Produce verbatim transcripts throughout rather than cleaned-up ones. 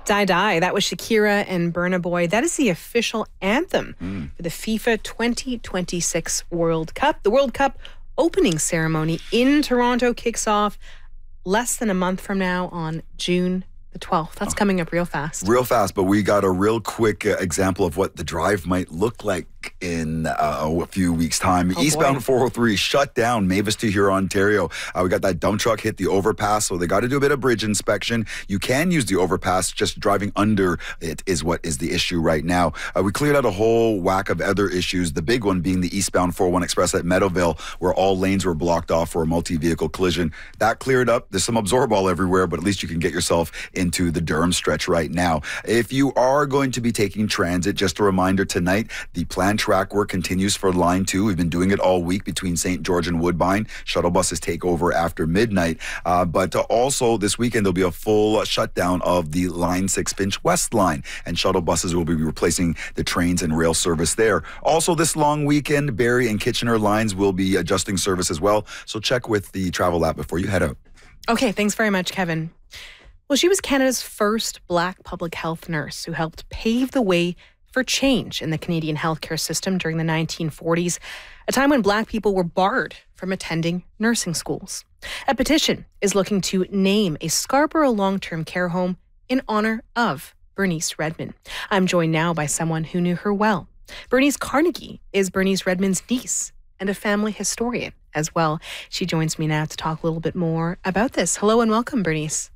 Die Die. That was Shakira and Burna Boy. That is the official anthem mm. for the FIFA twenty twenty-six World Cup. The World Cup opening ceremony in Toronto kicks off less than a month from now on June the twelfth. That's coming up real fast. Real fast, but we got a real quick uh, example of what the drive might look like in uh, a few weeks' time. Oh, Eastbound boy. four oh three shut down Mavis to Huron, Ontario. Uh, we got that dump truck hit the overpass, so they got to do a bit of bridge inspection. You can use the overpass, just driving under it is what is the issue right now. Uh, we cleared out a whole whack of other issues, the big one being the eastbound four oh one Express at Meadowville, where all lanes were blocked off for a multi-vehicle collision. That cleared up. There's some Absorball everywhere, but at least you can get yourself into the Durham stretch right now. If you are going to be taking transit, just a reminder tonight, the planned track work continues for Line two. We've been doing it all week between Saint George and Woodbine. Shuttle buses take over after midnight. Uh, but uh, also this weekend, there'll be a full shutdown of the Line six Finch West line, and shuttle buses will be replacing the trains and rail service there. Also this long weekend, Barrie and Kitchener lines will be adjusting service as well. So check with the travel app before you head out. Okay, thanks very much, Kevin. Well, she was Canada's first Black public health nurse who helped pave the way for change in the Canadian healthcare system during the nineteen forties, a time when Black people were barred from attending nursing schools. A petition is looking to name a Scarborough long-term care home in honor of Bernice Redman. I'm joined now by someone who knew her well. Bernice Carnegie is Bernice Redman's niece and a family historian as well. She joins me now to talk a little bit more about this. Hello and welcome, Bernice.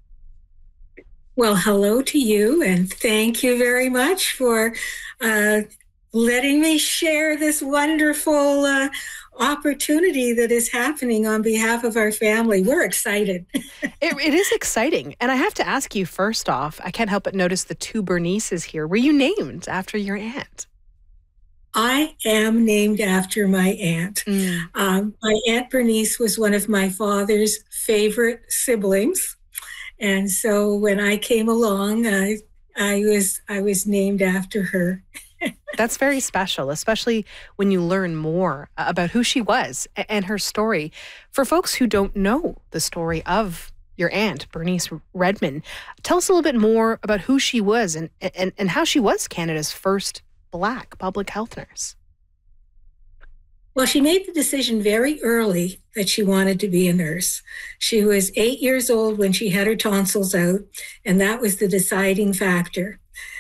Well, hello to you, and thank you very much for uh, letting me share this wonderful uh, opportunity that is happening on behalf of our family. We're excited. it, it is exciting. And I have to ask you, first off, I can't help but notice the two Bernices here. Were you named after your aunt? I am named after my aunt. Mm. Um, my Aunt Bernice was one of my father's favorite siblings. And so when I came along, I, I was I was named after her. That's very special, especially when you learn more about who she was and her story. For folks who don't know the story of your aunt, Bernice Redman, tell us a little bit more about who she was and, and, and how she was Canada's first Black public health nurse. Well, she made the decision very early that she wanted to be a nurse. She was eight years old when she had her tonsils out, and that was the deciding factor.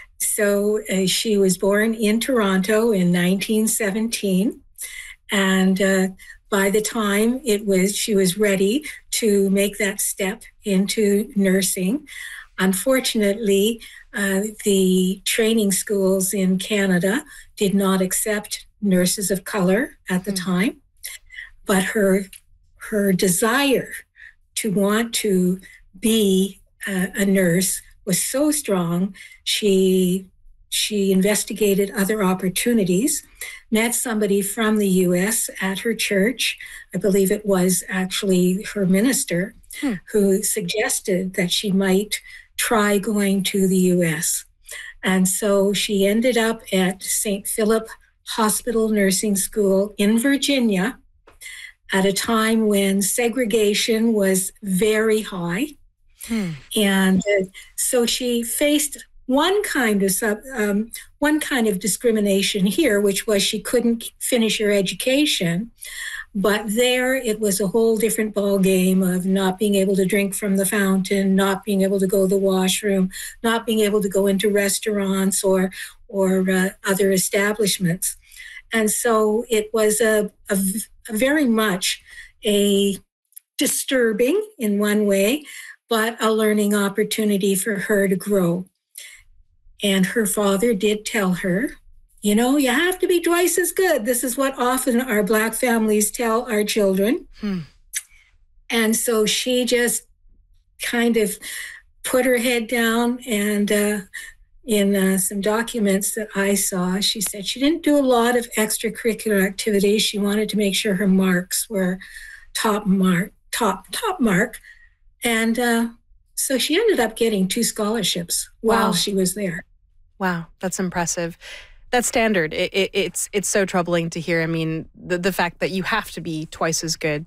So uh, she was born in Toronto in nineteen seventeen, and uh, by the time it was she was ready to make that step into nursing, unfortunately, uh, the training schools in Canada did not accept nurses of color at the mm. time, but her her desire to want to be a, a nurse was so strong. She she investigated other opportunities, met somebody from the U S at her church. I believe it was actually her minister mm. who suggested that she might try going to the U S. And so she ended up at Saint Philip Hospital Nursing School in Virginia at a time when segregation was very high. Hmm. And uh, so she faced one kind of sub, um, one kind of discrimination here, which was she couldn't finish her education. But there it was a whole different ball game of not being able to drink from the fountain, not being able to go to the washroom, not being able to go into restaurants or or uh, other establishments. And so it was a, a, a very much a disturbing in one way, but a learning opportunity for her to grow. And her father did tell her, you know, you have to be twice as good. This is what often our Black families tell our children. Hmm. And so she just kind of put her head down, and uh, in uh, some documents that I saw, she said she didn't do a lot of extracurricular activities. She wanted to make sure her marks were top mark, top, top mark. And uh, so she ended up getting two scholarships while wow. she was there. Wow, that's impressive. That's standard. It, it, it's it's so troubling to hear. I mean, the, the fact that you have to be twice as good